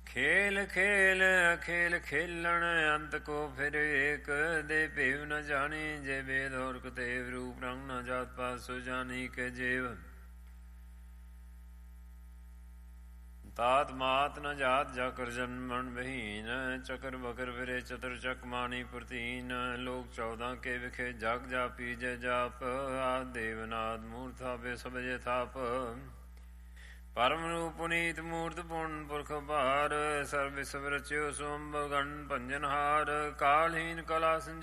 ਖੇਲ ਖੇਲ ਖੇਲ ਖੇਲਣ ਅੰਤ ਕੋ ਫਿਰ ਏਕ ਦੇ ਭੇਵ ਨ ਜਾਣੀ ਜੇ ਬੇਦ ਹੋਰ ਕਤੇਵ ਰੂਪ ਰੰਗ ਨ ਜਾਤ ਪਾਤ ਸੋ ਜਾਣੀ ਕੇ ਜੇਵ ਤਾਤ ਮਾਤ ਨ ਜਾਤ ਜਾਕਰ ਜਨਮਣ ਬਹੀਨ ਚਕਰ ਬਕਰ ਫਿਰੇ ਚਤੁਰ ਚੱਕ ਮਾਨੀ ਪ੍ਰਤੀਨ ਲੋਕ 14 ਕੇ ਵਿਖੇ ਜਗ ਜਾਪੀ ਜੈ ਜਾਪ ਆਦ ਦੇਵਨਾਦ ਮੂਰਥਾ ਬੇ ਸਬਜੇ ਥਾਪ ਪਰਮ ਰੂਪ ਪੁਨੀਤ ਮੂਰਤ ਪੂਰਨ ਪੁਰਖ ਭਾਰ ਸਰਬ ਵਿਸਵ ਰਚਿਓ ਸੋਮ ਗਣ ਭੰਜਨਹਾਰ ਕਾਲਹੀਨ ਕਲਾ